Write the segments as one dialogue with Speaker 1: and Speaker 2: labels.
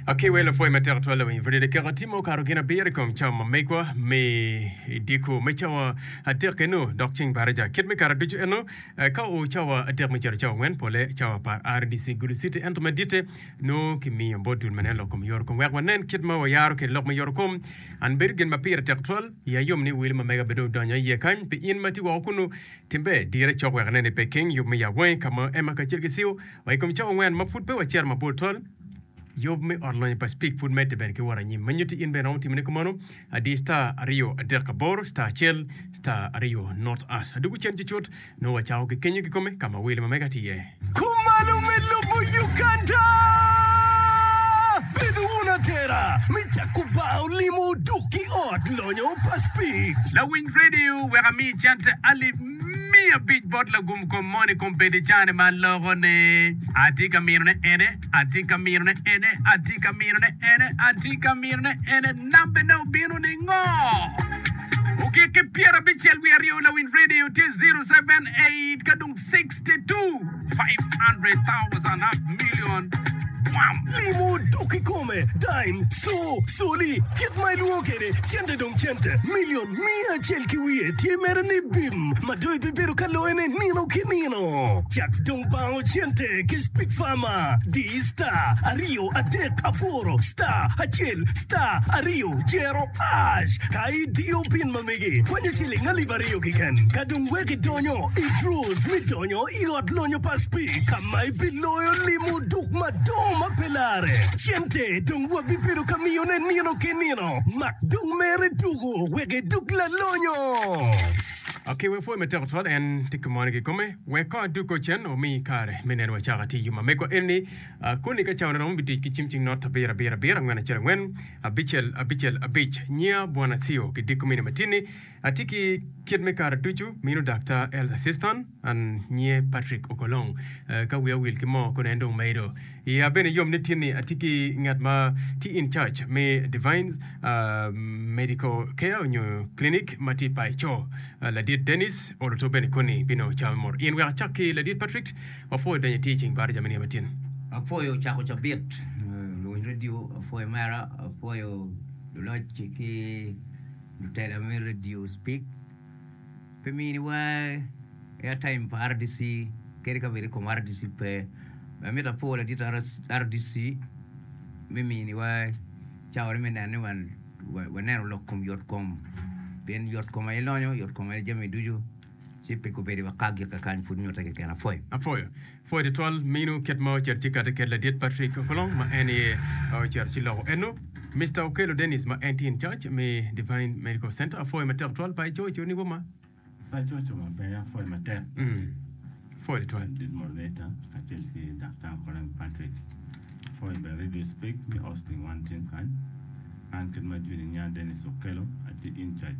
Speaker 1: Okay, well, foi mater twala win vrede karatimo karogina beer kom chama mekwa me diko mechawa ater keno docking baraja kit me karadu eno ka o chawa ater me chawa wen pole chawa par RDC Gulu City ent medite no kimi bodul manelo kom yor kom wanen kit ma yaro ke lok me yor kom an bergen ma per tertwal ya yom ni wil ma mega bedo donya ye kan pe in mati wa kunu timbe dire chawa ne peking yum me ya wen kama ema ka chirgisiu wa kom chawa wen ma fut pe wa cher ma botol yob me orlon pa speak food mete ben ke wara nyi manyuti in ben onti mene adi star Rio aderka bor star chel star Rio not us adugu chen chichot no wa chao ke kenyu ke kome kama wile mamega tiye
Speaker 2: kumalu melubu Uganda Beduna tera michakubao limu duki odlonyo pa speak
Speaker 3: la win radio wera mi chante ali a big bottle gum com money competizione ma loro ne atika mirne ene atika mirne ene atika mirne ene atika mirne ene nambe no binu ni ngo okay ke Pierre Bichel we are la win radio T078 kadung 62 500,000 half million
Speaker 2: Limu duki come dime so soli get my luokere chente dong chente million mia chelki wie tie merni bim madoi biberu kaloene nino kinino chak dong bao chente ke speak fama di star Ario adek aporo star hachel star Ario jero ash kai dio pin mamegi kwenye chili ngali vario kiken kadung weki donyo idrus mi donyo iot lonyo paspi kamai biloyo limu duk madoma pelare chente dung wabi piru kamione nino kenino mak dung mere dugo wege duk la lonyo.
Speaker 1: Okay, we foi meter twal en tikumani ke kome we ka duko chen o mi kare menen wa chagati yuma meko elni kuni ka chawna no biti kichimching not bera ngana chera ngwen abich nya bwana sio ke dikumini matini atiki kidme kar duju minu Dr. Elsa Sistan an nye Patrick Okolong ka we will kimo konendo maido ya bene yom netini atiki ngatma ti in charge me divine medical care new clinic mati paicho la Dennis or to ben koni bino chamor in we are chaki la Patrick for the teaching bar jamani matin
Speaker 4: for you chako chabit lo radio for mara for you logic you tell me radio speak femini wa airtime for RDC kerika vile kom RDC pe meta for la RDC mimi wa chawre menane wan wanero lokom yotcom ben yot koma elonyo yot koma jami duju sipe ko beri wakagi ka kan fu nyota ke kana foi
Speaker 1: de tol minu ketmo cherchika de kella dit Patrick Okolong ma eni cherchilo eno Mr. Okelo Dennis ma enti in charge me Divine Medical Center foi mater tol pa jo ni boma
Speaker 5: pa jo ma be ya foi mater
Speaker 1: foi de tol
Speaker 5: this moderator actually Dr. Okolong Patrick foi be radio speak me hosting one thing kan and can my junior Dennis Okelo at the in charge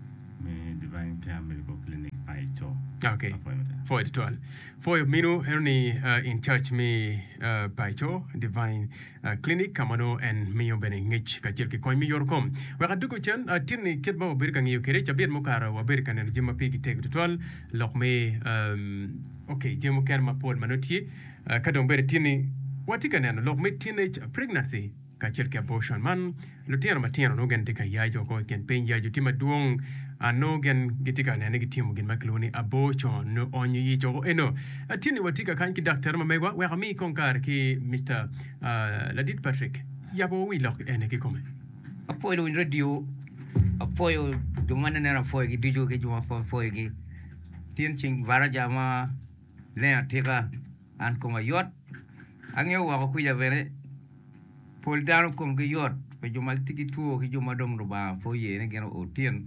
Speaker 5: me Divine Care Medical Clinic Paicho.
Speaker 1: Okay. For the 12. For Mino Ernie in charge me Paicho Divine Clinic Kamano and Mio Beningich Kachilki Coin me your com. Where I do go chen a tinny kitbo Birkan you carry a bit mokara or Birkan and Jimma Piggy take the 12 lock me okay Jimmo Kerma Paul Manuti Kadon Berry Tinny what you can lock me teenage pregnancy. Kachel ke abortion man lutiano matiano no gen tika yajo ko ken pen yajo tima duong no gen gitika na negitimu gen makloni abortion no onyi yijo eno atini watika kan ki doctor ma mewa we mi konkar ki Mr. Ladit Patrick yabo wi lok ene ki come
Speaker 4: afoyo radio afoyo do manana na foyo ki dijo ke juma foyo ki tin ching varaja ma le atika an ko yot angyo wa ko kuya bere Paul Dano kom ke yot pe juma tiki tuo ke juma dom do ba fo ye ne geno o tien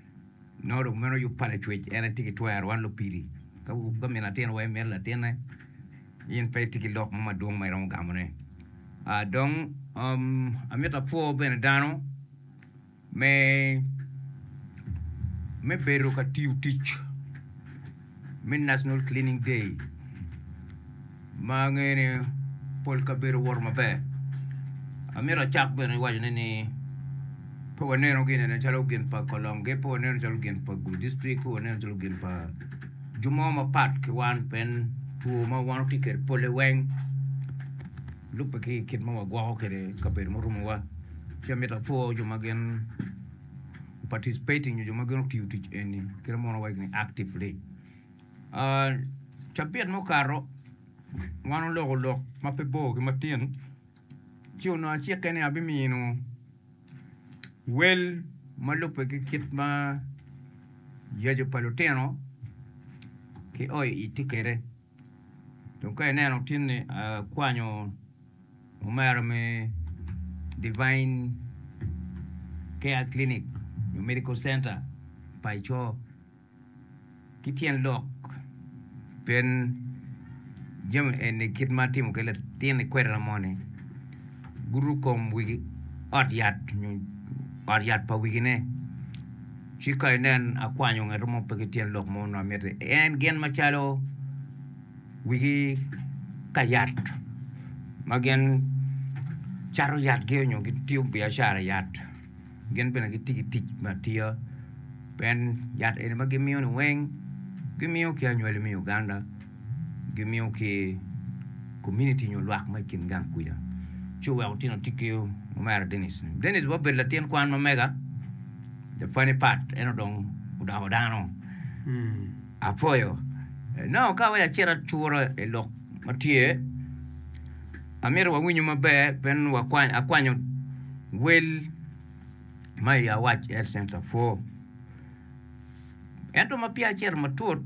Speaker 4: no do meno yu pale twech ene tiki tuar wan lo piri ka u ga mena tien wa mer la tien yin pe tiki lok mama dong mai ron gamone a dong ameta fo ben Dano me beru ka tiu teach min national cleaning day mangene Paul ka beru war ma be Amira chak ben wajne ni po neno gine na chalo gin pa Kolonge po neno chalo gin pa Gulu district po neno chalo gin pa Jumoma pat ke wan pen tu ma wan tiker pole weng lupa ki kit mo gwa ke ka ber mo rumwa ya meta fo jo magen participating jo magen to teach any kira mo working actively champion mo karo wano lo ma pe bo ke matien chio no chi ke ne abi mi no well malupa ki kit ma ya jo paloteno ke oi itikere donc ay neno tinne quanyo umarme divine care clinic medical center paicho kitien lok pen jem en kitmatim kele tiene kwera mone guru kom wigi ariat pa wigine chika nen akwanyo ngero pe kitien lok mo no amete en gen machalo wigi kayat magen charo yat genyo gitiu biashara yat gen pena gitigi matia pen yat ene magimio no weng gimio ki anywele mi Uganda gimio ki community nyo lwak ma kin gang kuya chuwa utino tikio Omar Dennis bo bella tien kwan mega the funny part eno dong udano afoyo no ka wa chera chura elok matie amir wa winyu mabe pen wa akwanyo well mai ya watch health center for ento mapia chera matut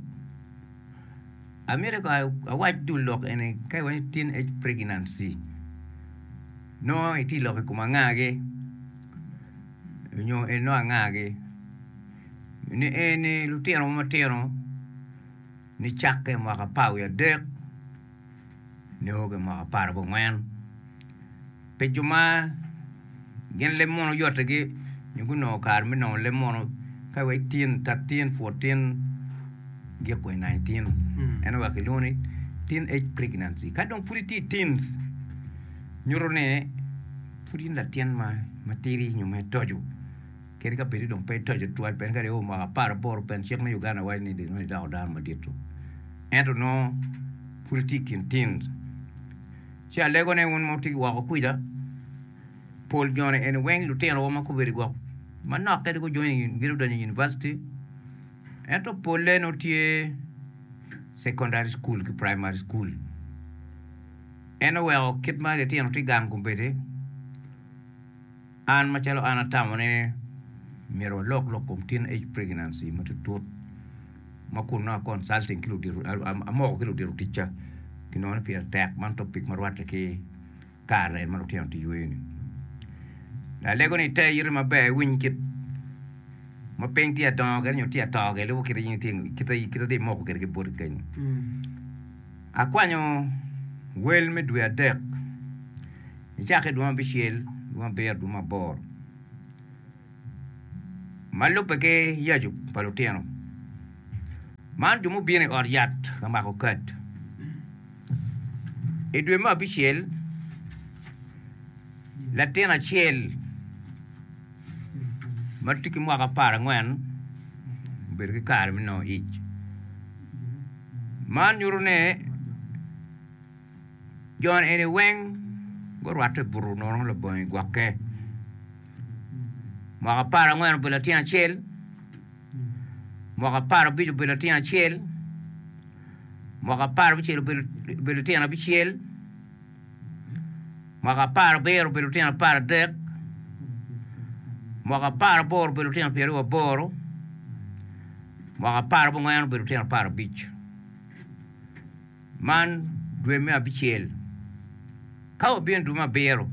Speaker 4: amir ka watch du lok ene kai wa teenage pregnancy no iti lok ko mangage nyo eno angage ni ene lutero matero ni chakke maka pau ya dek ni oge maka par bo ngwen pejuma gen le mono yote ge ni guno kar mi no le mono kai wai 13 14 ge ko 19 eno wa kiloni teenage pregnancy ka dong purity teens nyurone purin la tien matiri nyume toju keri ka peri dong pe toju tuat pen ka o maka par bor pen chek na Uganda wai ni de no da madito ento no politik in teens si alego ne un moti wa ko kuida Paul Jone en weng lutero ma ko beri go manna ka ko join giru da university ento Paul le no tie secondary school ki primary school eno well kit ma de tieno ti gang kumbede an ma chalo ana tamone mero lok kom teenage pregnancy matutut makuna consulting kilo diru amo kilo diru teacher kinon pier tak man topic marwata ke kare man tian ti yuni la lego ni te yir ma be winkit ma penti adon ga nyo ti atoge lo kire yin ting kita de mo ko ke bor ken akwanyo wel me dwe dek jake do ambitiel do amber do ma bor malo peke yaju palotiano man du mo bien oriat kama ko kat e dwe ma bichel la tena chel martiki mo ka para ngwen berke kar mi no ich man yurune John ene weng go rate buru no lo boy gwake mo ka para ngwen bela tena chel mo ka para bijo bela tena chel mo ka para bichel bela tena bichel mo ka para bero bela tena para dek mo ka para bor bela tena pero boro mo ka para bo ngwen bela tena para bich man dwe me bichel kaw bien duma bero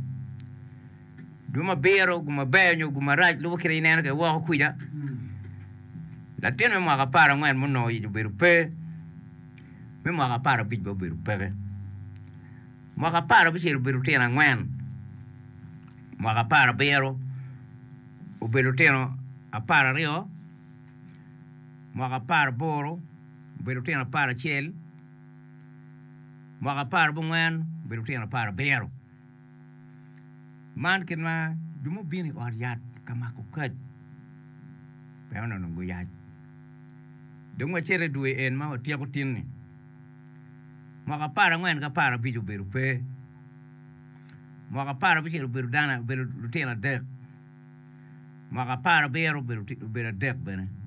Speaker 4: guma benyo guma raj lo kire ina ke wa kuida la teno mo ka para ngwen mo no yi beru pe me mo ka para bij bo beru pe mo ka para bi beru tena ngwen mo ka para bero o beru teno a para rio mo ka para boro beru tena para chel mo ka para bo ngwen beru tena para bero man ken ma dumo bini oriat kama ko kad pero no ngo ya dongo chere duwe en ma otia ko tinni ma ka para ngwen ka para biju beru pe Maka para bisiru biru tena dek. Maka para biru biru dek bene.